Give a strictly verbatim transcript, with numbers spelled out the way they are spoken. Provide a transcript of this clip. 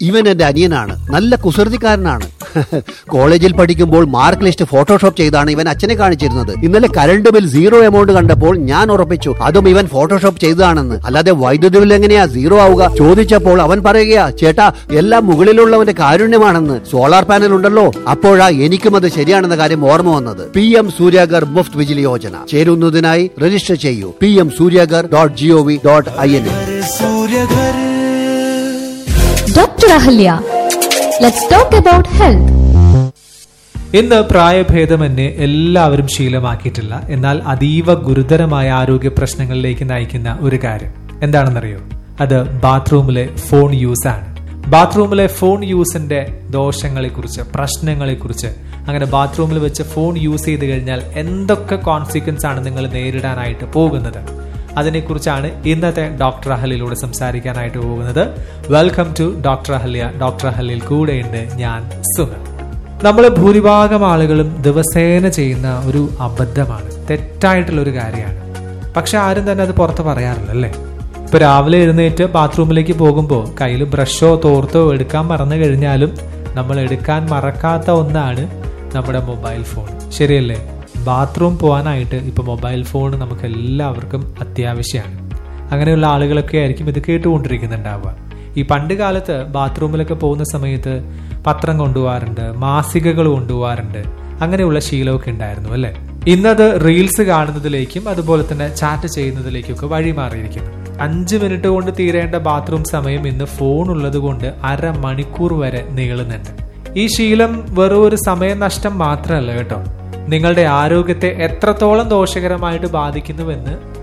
ഇവൻ എന്റെ അനിയനാണ്, നല്ല കുസൃതിക്കാരനാണ്. കോളേജിൽ പഠിക്കുമ്പോൾ മാർക്ക് ലിസ്റ്റ് ഫോട്ടോഷോപ്പ് ചെയ്താണ് ഇവൻ അച്ഛനെ കാണിച്ചിരുന്നത്. ഇന്നലെ കറണ്ട് ബിൽ സീറോ എമൗണ്ട് കണ്ടപ്പോൾ ഞാൻ ഉറപ്പിച്ചു അതും ഇവൻ ഫോട്ടോഷോപ്പ് ചെയ്തതാണെന്ന്. അല്ലാതെ വൈദ്യുതി ബിൽ എങ്ങനെയാ സീറോ ആവുക? ചോദിച്ചപ്പോൾ അവൻ പറയുകയാ, ചേട്ടാ എല്ലാം മുകളിലുള്ളവന്റെ കാരുണ്യമാണെന്ന്. സോളാർ പാനൽ ഉണ്ടല്ലോ. അപ്പോഴാ എനിക്കും അത് ശരിയാണെന്ന കാര്യം ഓർമ്മ വന്നത്. P M Suryaghar Muft Vijili Yojana ചേരുന്നതിനായി register ചെയ്യൂ P M Suryaghar dot G O V dot I N. Doctor Ahalya, let's talk about health. ഇന്ന് പ്രായഭേദമന്യേ എല്ലാവരും ശീലമാക്കിയിട്ടില്ല, എന്നാൽ അതീവ ഗുരുതരമായ ആരോഗ്യ പ്രശ്നങ്ങളിലേക്ക് നയിക്കുന്ന ഒരു കാര്യം എന്താണെന്നറിയോ? അത് ബാത്റൂമിലെ ഫോൺ യൂസ് ആണ്. ബാത്റൂമിലെ ഫോൺ യൂസിന്റെ ദോഷങ്ങളെ കുറിച്ച്, പ്രശ്നങ്ങളെ കുറിച്ച്, അങ്ങനെ ബാത്റൂമിൽ വെച്ച് ഫോൺ യൂസ് ചെയ്ത് കഴിഞ്ഞാൽ എന്തൊക്കെ കോൺസിക്വൻസ് ആണ് നിങ്ങൾ നേരിടാനായിട്ട് പോകുന്നത്, അതിനെക്കുറിച്ചാണ് ഇന്നത്തെ ഡോക്ടർ അഹല്യയിലൂടെ സംസാരിക്കാനായിട്ട് പോകുന്നത്. Welcome to doctor Ahalya. Doctor അഹല്യയിൽ കൂടെയുണ്ട് ഞാൻ സുമൻ. നമ്മൾ ഭൂരിഭാഗം ആളുകളും ദിവസേന ചെയ്യുന്ന ഒരു അബദ്ധമാണ്, തെറ്റായിട്ടുള്ള ഒരു കാര്യമാണ്. പക്ഷെ ആരും തന്നെ അത് പുറത്ത് പറയാറില്ല, അല്ലേ? ഇപ്പൊ രാവിലെ എഴുന്നേറ്റ് ബാത്റൂമിലേക്ക് പോകുമ്പോൾ കയ്യിൽ ബ്രഷോ തോർത്തോ എടുക്കാൻ മറന്നു കഴിഞ്ഞാലും നമ്മൾ എടുക്കാൻ മറക്കാത്ത ഒന്നാണ് നമ്മുടെ മൊബൈൽ ഫോൺ, ശരിയല്ലേ? ബാത്റൂം പോകാനായിട്ട് ഇപ്പൊ മൊബൈൽ ഫോൺ നമുക്ക് എല്ലാവർക്കും അത്യാവശ്യമാണ്. അങ്ങനെയുള്ള ആളുകളൊക്കെ ആയിരിക്കും ഇത് കേട്ടുകൊണ്ടിരിക്കുന്നുണ്ടാവുക. ഈ പണ്ട് കാലത്ത് ബാത്റൂമിലൊക്കെ പോകുന്ന സമയത്ത് പത്രം കൊണ്ടുപോകാറുണ്ട്, മാസികകൾ കൊണ്ടുപോകാറുണ്ട്, അങ്ങനെയുള്ള ശീലമൊക്കെ ഉണ്ടായിരുന്നു, അല്ലെ? ഇന്നത് റീൽസ് കാണുന്നതിലേക്കും അതുപോലെ തന്നെ ചാറ്റ് ചെയ്യുന്നതിലേക്കും ഒക്കെ വഴിമാറിയിരിക്കുന്നു. അഞ്ച് മിനിറ്റ് കൊണ്ട് തീരേണ്ട ബാത്റൂം സമയം ഇന്ന് ഫോൺ ഉള്ളത് കൊണ്ട് അരമണിക്കൂർ വരെ നീളുന്നുണ്ട്. ഈ ശീലം വെറും ഒരു സമയനഷ്ടം മാത്രമല്ല കേട്ടോ, നിങ്ങളുടെ ആരോഗ്യത്തെ എത്രത്തോളം ദോഷകരമായിട്ട് ബാധിക്കുന്നുവെന്ന്